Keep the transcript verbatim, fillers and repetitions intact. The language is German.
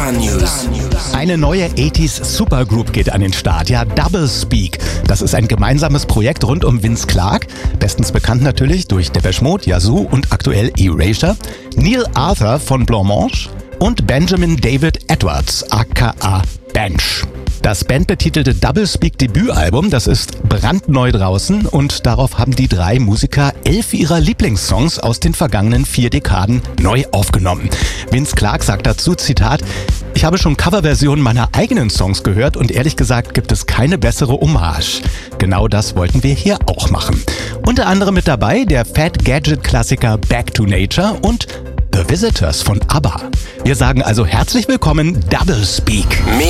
Star News. Eine neue achtziger Supergroup geht an den Start, ja, Doublespeak. Das ist ein gemeinsames Projekt rund um Vince Clarke, bestens bekannt natürlich durch Depeche Mode, Yazoo und aktuell Erasure, Neil Arthur von Blancmange und Benjamin David Edwards, aka Bench. Das bandbetitelte Doublespeak-Debütalbum, das ist brandneu draußen und darauf haben die drei Musiker elf ihrer Lieblingssongs aus den vergangenen vier Dekaden neu aufgenommen. Vince Clarke sagt dazu, Zitat, ich habe schon Coverversionen meiner eigenen Songs gehört und ehrlich gesagt gibt es keine bessere Hommage. Genau das wollten wir hier auch machen. Unter anderem mit dabei der Fat Gadget-Klassiker Back to Nature und The Visitors von ABBA. Wir sagen also herzlich willkommen, Doublespeak.